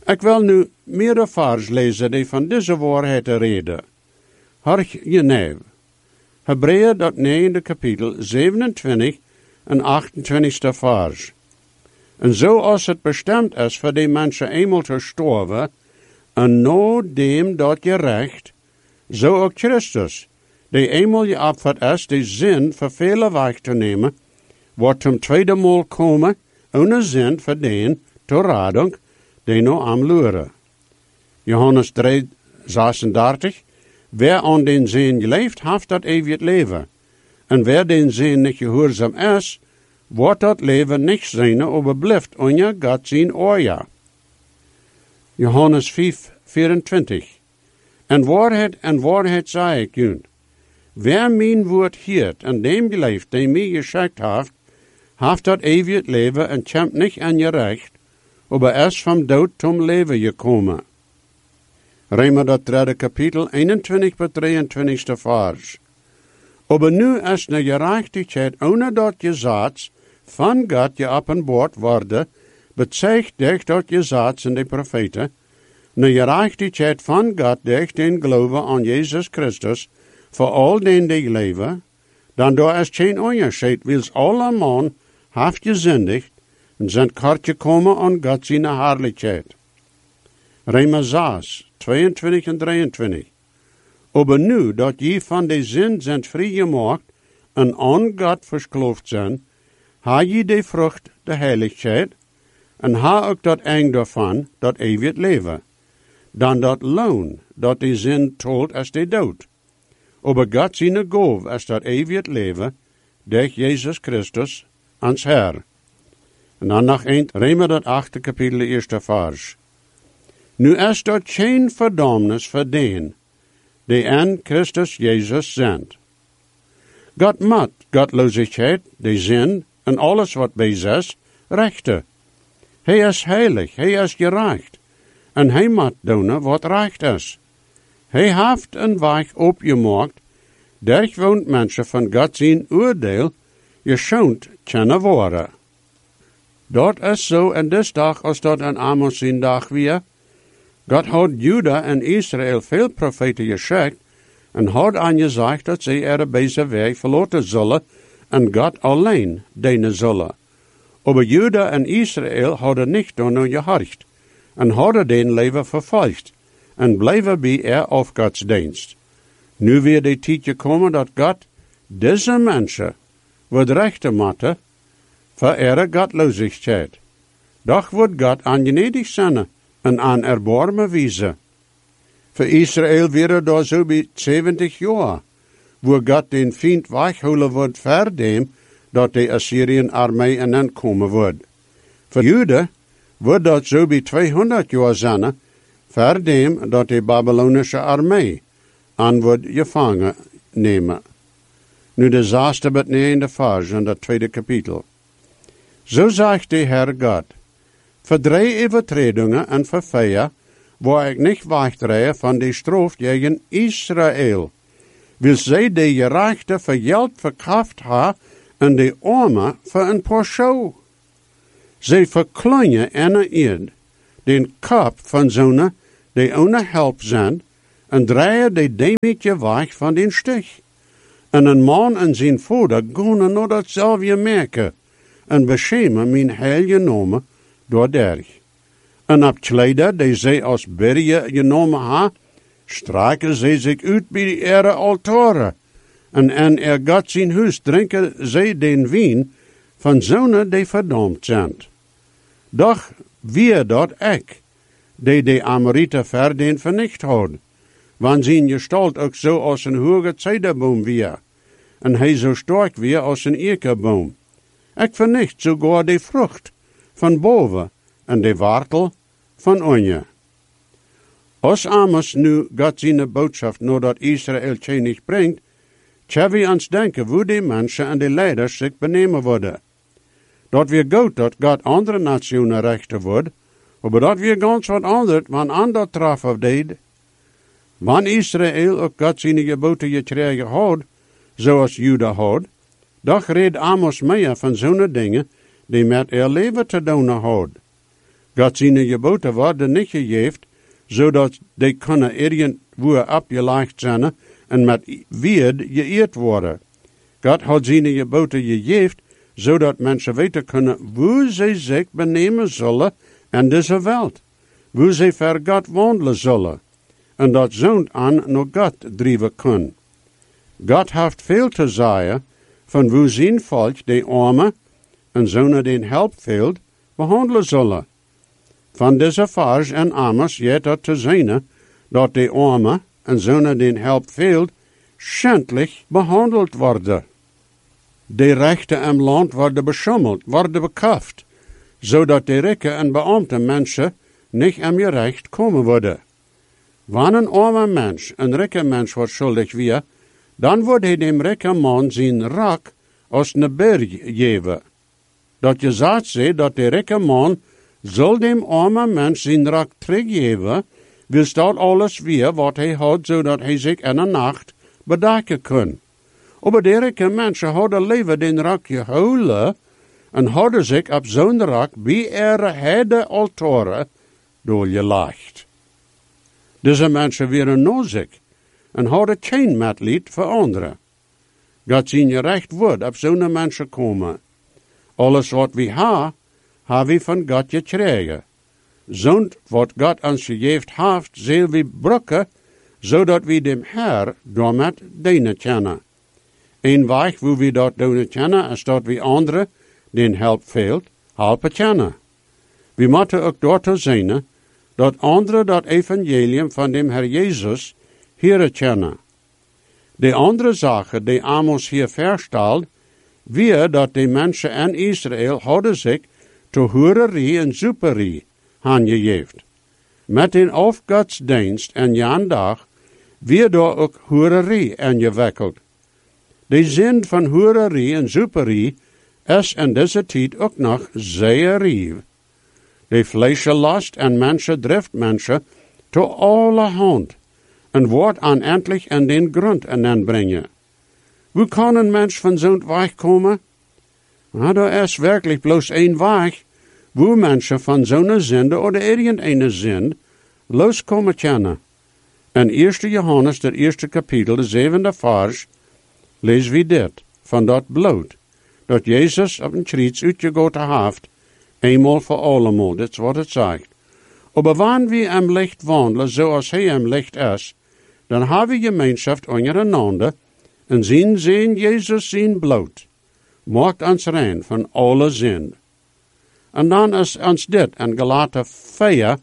Ik wil nu meerdere vers lezen die van deze waarheden reden. Hark je neef. Hebreeën dat 9e kapitel 27 en 28e vers. En zoals het bestemd is voor die mensen eenmaal te sterven, en no dem dat je recht, zo ook Christus, die eenmaal je opvat is, die zin voor vele weg te nemen, wordt zum tweede maal komen, ohne zin voor den, ter radung, die no am luren. Johannes 3, 36, wer aan den zin geleefd, heeft dat eeuwig leven. En wer den zin niet gehoorzaam is, wordt dat leven niet zijn, aber blijft onja God zijn oorja. Johannes 5, 24. En waarheid zei ik u. Wer mijn woord hield en dem geleefd, die mij geschikt heeft dat eeuwig leven en kämpft niet aan je recht, aber is van dood zum leven gekomen. Römer dat 3 kapitel 21 tot 23 vers. Aber nu is de gerechtigheid ohne dat je zaad van God je openbaard worden, bezichtigt dat je zaad in de profeten, de gerechtigheid van God durch den geloven aan Jezus Christus, voor al den die leven, dan daar is geen onderscheid, wils alle man heeft gezündigd en zijn kort gekomen aan God zijn herrlichheid. Römer 6, 22 en 23. Aber nu dat je van de zin zijn vrijgemaakt en aan God verkloofd zijn, ha je de vrucht, de heiligheid, en ha ook dat eng daarvan, dat eeuwig leven. Dan dat loon, dat de zin tolt als de dood. Aber God zijn goof als dat eeuwig leven, durch Jezus Christus, ans Herr. En dan nog eind, Römer dat 8 kapitel 1 vers. Nu is dat geen verdammnis voor den, die aan Christus Jezus zendt. God maakt godloosheid, de zin en alles wat bij is, rechte. Hij is heilig, hij is gerecht, en hij maakt doen wat recht is. Hij heeft een weg opgemaakt, durch woont mensen van God zijn oordeel, geschoond kunnen worden. Dat is zo in des dag als dat een Amos zijn dag weer. God had Juda en Israël veel profeten geschikt en had aangezegd dat zij er bij zijn weg verlaten zullen en God alleen dienen zullen. Aber Juda en Israël hadden niet daarna gehorcht en hadden den leven vervolgd en bleven bij of Gods dienst. Nu weer de tijd gekomen dat God deze mensen wordt rechten matte voor godloosheid. Doch wordt God aangenedig zijn en aan erbarmen wijzen. Voor Israël weer daar zo bij 70 jaar, wo God den Feind wegholen wordt voor dem, dat de Assyrien-armee in aankomen wordt. Voor Juda wordt dat zo bij 200 jaar zijn, voor dem, dat de Babylonische armee aan wordt gevangen nemen. Nu de 6e tot 9e vers in dat 2e kapitel. Zo zegt de Heer God, voor 3 overtredingen en voor 4, waar ik niet wegdraaie van de straf tegen Israël, wil zij de gerechte voor geld verkracht ha en de arme voor een paar show. Zij verkleinen en eerd den kop van zonen die ohne help zijn en draaien de demetje weg van den stich. En een man en zijn vader gaan naar datzelfde merken en beschemen mijn heilige naam door derg. En op kleider die zij als bergen genomen ha, strijken zij zich uit bij de ere altaren. En God zijn huis drinken zij den wien van zonen die verdampt zijn. Doch wie dat ik, die de Amorite verdien vernicht had, want zijn gestalt ook zo als een hoge cederboom weer, en hij zo sterk weer als een ekerboom. Ik vernicht sogar de vrucht van boven en de wortel van onder. Als Amos nu God zijn boodschap nadat Israël niet brengt, tja we ons denken hoe die mensen en de leiders zich benemen worden. Dat weer goed dat God andere nationen rechten wordt, maar dat weer ganz wat anders, want ander traf of deed. Wanneer Israël ook God zijn geboten gekregen had, zoals Juda had, doch reed Amos meer van zo'n dingen die met er leven te doen had. God zijn geboten worden niet gegeven, zodat die kunnen irgendwo abgelegd zijn en met weerd geëerd worden. God had zijn geboten gegeven, zodat mensen weten kunnen hoe zij zich benemen zullen in deze wereld. Hoe zij voor God wandelen zullen. En dat zo'n aan naar God drijven kunnen. God heeft veel te zeggen van hoe zijn volk de armen en zonen den helpveld behandelen zullen. Van deze vers en Amos jet dat te zijn dat de armen en zonen den helpveld schändlich behandeld worden. De rechten im land worden beschummeld, worden bekaft, zodat de rijke en beambte mensen niet in je recht komen worden. Wanneer een arme mens een rijke mens wordt schuldig weer, dan wordt hij dem rijke man zijn rak als een berg geven. Dat je zegt dat de rijke man zal dem arme mens zijn rak teruggeven, wil dat alles weer wat hij had, zodat hij zich in een nacht bedekken kan. Maar de rijke mensen hadden leven den rak gehouden en hadden zich op zo'n rak bij heide altaren doorgelegd. Deze mensen waren nodig en hadden geen medlied voor anderen. God zien je recht woord op zo'n mensen komen. Alles wat we hebben we van God gekregen. Zo'n wat God ons gegeven heeft, zullen we brukken, zodat we dem Herr daarmee dienen kennen. Een weg hoe we dat doen kennen, is dat we anderen den helpveld helpen kennen. We moeten ook daartoe zijn, dat anderen dat evangelium van dem Herr Jezus hier kennen. De andere zaken die Amos hier verstelt, weer dat de mensen in Israël hadden zich tot hoererie en zuperie aangegeven. Met den afgodsdienst en Jan dag weer daar ook hoererie ingewikkeld. De zin van hoererie en zuperie is in deze tijd ook nog zeer rief. De vleeslast en mensen drift mensen tot alle hand en wordt uiteindelijk in den grond aanbrengen. Hoe kan een mens van zo'n weg komen? Nou, er is werkelijk bloos één weg, hoe mensen van zo'n zinde of irgendeine zin loskomen kennen. In 1 Johannes, het eerste kapitel, de 7e vers, lezen we dit, van dat bloed, dat Jezus op een kruis uitgegoten heeft, eenmaal voor allemaal, dat is wat het zegt. Maar wanneer we im licht wandelen, zoals hij im licht is, dan hebben we gemeenschap ondereinander en zien Jezus zijn bloed, maakt ons rein van alle zin. En dan is ons dit in Galaten 4,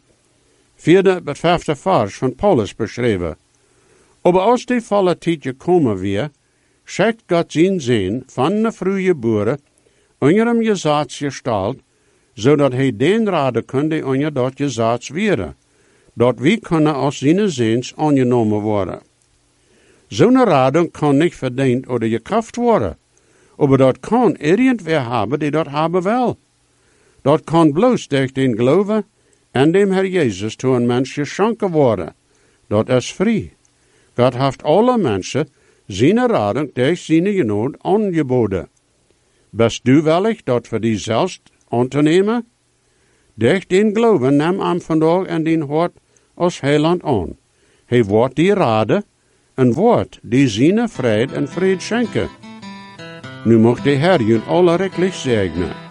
4-5 vers van Paulus beschreven. Maar als die volle tijd gekomen weer, schickt God zijn zin van de vroege boeren onder hem gezaad gesteld, zodat hij den raden kon die onder dat gezaad wieren, dat we kunnen als zijn zins aangenomen worden. Zo'n rading kan niet verdiend of gekaft worden, maar dat kan irgendwer hebben die dat hebben wil. Dat kan bloos durch den geloven en dem Herr Jezus toe een mens geschonken worden. Dat is vrij. God heeft alle mensen zijn rading durch zijn genade aangeboden. Bist du willig dat voor die zelfs aan te nemen? Durch den geloven neem hem vandaag in den hart als heiland aan. Hij wordt die raden en wordt die zijn vrede en vrede schenken. Nu mocht de Herr jullie alle rechtlich zegenen.